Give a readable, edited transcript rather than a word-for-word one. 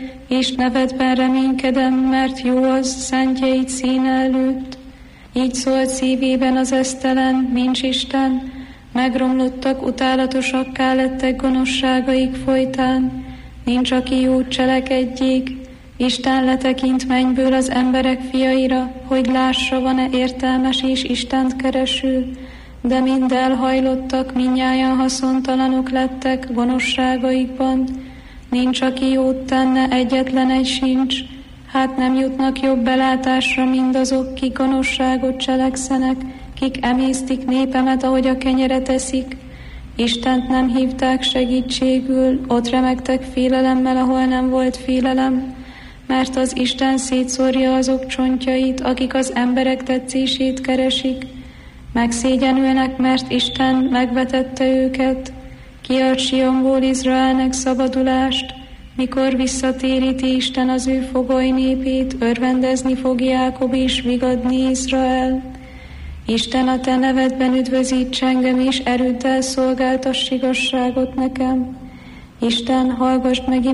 és nevedben reménykedem, mert jó az szentjeid színe előtt. Így szólt szívében az esztelen, nincs Isten, megromlottak, utálatosakká lettek gonoszságaik folytán, nincs, aki jót cselekedjék. Isten letekint mennyből az emberek fiaira, hogy lássa, van-e értelmes és Istent kereső, de mind elhajlottak, mindnyájan haszontalanok lettek gonoszságaikban. Nincs, aki jót tenne, egyetlen egy sincs, hát nem jutnak jobb belátásra mindazok, kik gonoszságot cselekszenek, kik emésztik népemet, ahogy a kenyeret eszik. Istent nem hívták segítségül, ott remegtek félelemmel, ahol nem volt félelem, mert az Isten szétszórja azok csontjait, akik az emberek tetszését keresik. Megszégyenülnek, mert Isten megvetette őket. Kiad Sionból Izraelnek szabadulást, mikor visszatéríti Isten az ő fogoly népét, örvendezni fog Jákob és vigadni Izrael. Isten, a te nevedben üdvözíts engem, és erőddel szolgáltass igazságot nekem. Isten, hallgass meg